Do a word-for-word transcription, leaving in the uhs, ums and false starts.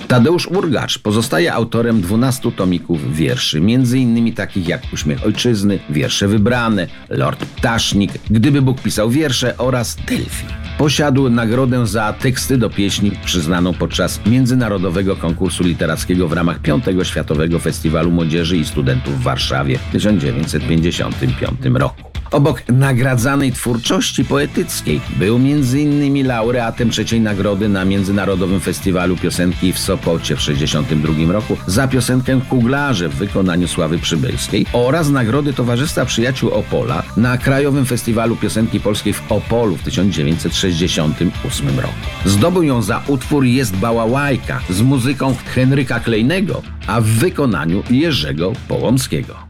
Tadeusz Urgacz pozostaje autorem dwunastu tomików wierszy, między innymi takich jak Uśmiech Ojczyzny, Wiersze wybrane, Lord Ptasznik, Gdyby Bóg pisał wiersze oraz Delfi. Posiadł nagrodę za teksty do pieśni przyznaną podczas międzynarodowego konkursu literackiego w ramach piątego Światowego Festiwalu Młodzieży i Studentów w Warszawie w tysiąc dziewięćset pięćdziesiątym piątym roku. Obok nagradzanej twórczości poetyckiej był między innymi laureatem trzeciej nagrody na Międzynarodowym Festiwalu Piosenki w Sopocie w tysiąc dziewięćset sześćdziesiątym drugim roku za piosenkę Kuglarze w wykonaniu Sławy Przybylskiej oraz nagrody Towarzystwa Przyjaciół Opola na Krajowym Festiwalu Piosenki Polskiej w Opolu w tysiąc dziewięćset sześćdziesiątym ósmym roku. Zdobył ją za utwór Jest Bałałajka z muzyką Henryka Klejnego, a w wykonaniu Jerzego Połomskiego.